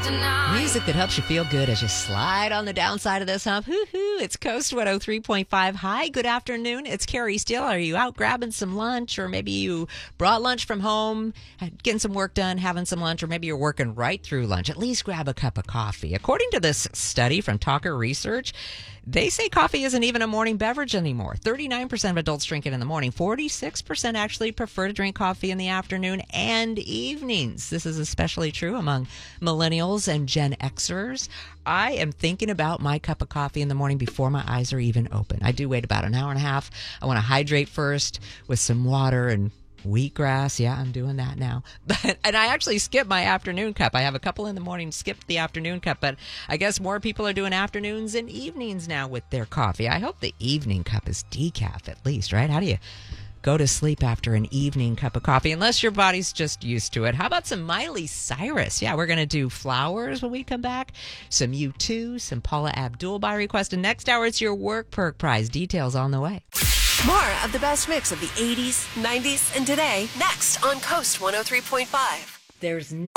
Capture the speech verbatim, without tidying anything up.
Music that helps you feel good as you slide on the downside of this hump. Hoo-hoo, it's Coast one oh three point five. Hi, good afternoon. It's Carrie Steele. Are you out grabbing some lunch, or maybe you brought lunch from home, getting some work done, having some lunch, or maybe you're working right through lunch? At least grab a cup of coffee. According to this study from Talker Research, they say coffee isn't even a morning beverage anymore. thirty-nine percent of adults drink it in the morning. forty-six percent actually prefer to drink coffee in the afternoon and evenings. This is especially true among millennials and Gen Xers. I am thinking about my cup of coffee in the morning before my eyes are even open. I do wait about an hour and a half. I want to hydrate first with some water and wheatgrass. Yeah, I'm doing that now. But and I actually skip my afternoon cup. I have a couple in the morning, skip the afternoon cup. But I guess more people are doing afternoons and evenings now with their coffee. I hope the evening cup is decaf at least, right? How do you go to sleep after an evening cup of coffee, unless your body's just used to it? How about some Miley Cyrus? Yeah, we're going to do Flowers when we come back. Some U two, some Paula Abdul by request. And next hour, it's your Work Perk Prize. Details on the way. More of the best mix of the eighties, nineties, and today, next on Coast one oh three point five. There's